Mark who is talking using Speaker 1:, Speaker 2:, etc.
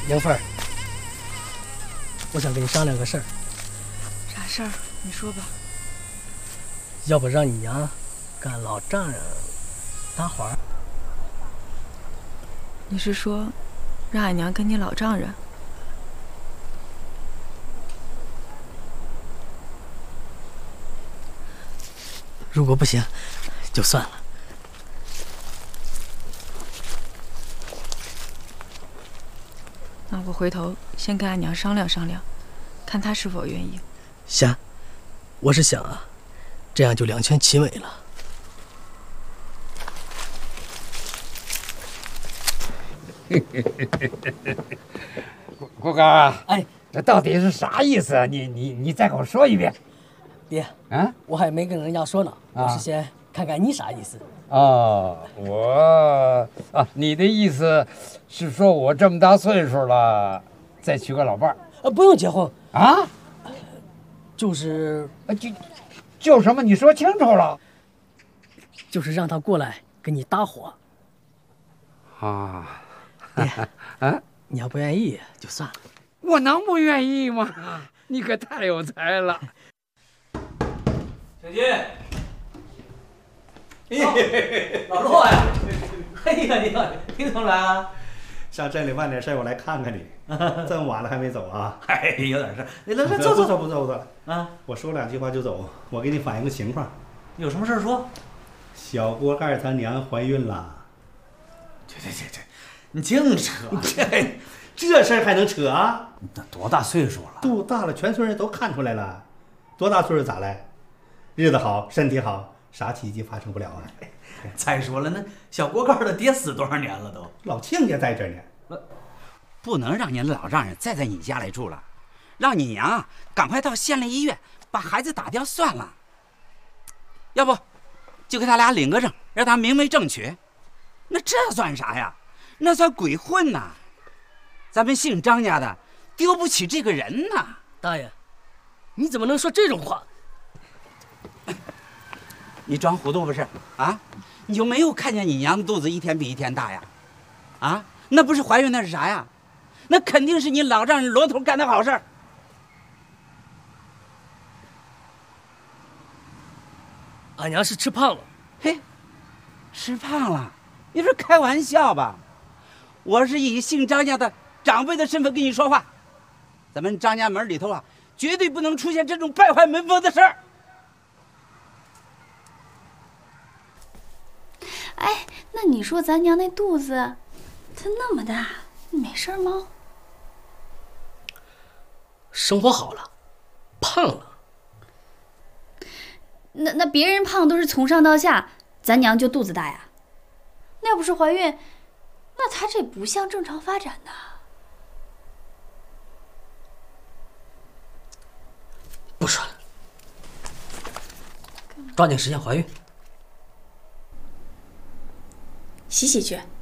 Speaker 1: 玲芬儿，我想跟你商量个事儿。
Speaker 2: 啥事儿？你说吧。
Speaker 1: 要不让你娘干老丈人搭伙儿？
Speaker 2: 你是说，让俺娘跟你老丈人？
Speaker 1: 如果不行，就算了。
Speaker 2: 那我回头先跟俺娘商量商量，看她是否愿意。
Speaker 1: 行，我是想啊，这样就两全其美了。
Speaker 3: 郭刚，
Speaker 1: 哎，
Speaker 3: 这到底是啥意思啊？你再给我说一遍。
Speaker 1: 爹，
Speaker 3: 啊，
Speaker 1: 我还没跟人家说呢，我是先看看你啥意思。
Speaker 3: 哦，你的意思是说我这么大岁数了，再娶个老伴儿？
Speaker 1: 不用结婚
Speaker 3: 啊？
Speaker 1: 就是
Speaker 3: 就什么？你说清楚了。
Speaker 1: 就是让他过来跟你搭伙。
Speaker 3: 啊，
Speaker 1: 爹，啊，你要不愿意就算了。
Speaker 3: 我能不愿意吗？你可太有才了。
Speaker 4: 小金，老骆呀！哎呀，你怎么来啊？
Speaker 5: 上镇里办点事，我来看看你。这么晚了还没走啊？
Speaker 4: 哎，有点事。你来
Speaker 5: 坐。不坐了。
Speaker 4: 啊，
Speaker 5: 我说两句话就走。我给你反映个情况。
Speaker 4: 有什么事说？
Speaker 5: 小锅盖他娘怀孕了。
Speaker 4: 这，你净扯！
Speaker 5: 这事儿还能扯啊？
Speaker 4: 那多大岁数了？
Speaker 5: 肚子大了，全村人都看出来了。多大岁数咋来？日子好，身体好，啥奇迹发生不了啊？
Speaker 4: 再说了，那小锅盖的爹死多少年了都？
Speaker 5: 老亲家在这呢。
Speaker 6: 不能让你老丈人再在你家里住了，让你娘啊赶快到县立医院把孩子打掉算了。要不，就给他俩领个证，让他明媒正娶。那这算啥呀？那算鬼混呐！咱们姓张家的丢不起这个人呐！
Speaker 1: 大爷，你怎么能说这种话？
Speaker 6: 你装糊涂不是啊？你就没有看见你娘的肚子一天比一天大呀？啊，那不是怀孕那是啥呀？那肯定是你老丈人罗头干的好事儿。
Speaker 1: 俺娘是吃胖了。
Speaker 6: 嘿，吃胖了？你是开玩笑吧？我是以姓张家的长辈的身份跟你说话，咱们张家门里头啊，绝对不能出现这种败坏门风的事儿。
Speaker 7: 哎，那你说咱娘那肚子，它那么大，没事吗？
Speaker 1: 生活好了，胖了。
Speaker 7: 那别人胖都是从上到下，咱娘就肚子大呀。那要不是怀孕，那她这不像正常发展的。
Speaker 1: 不说了，抓紧时间怀孕。
Speaker 7: 洗洗去。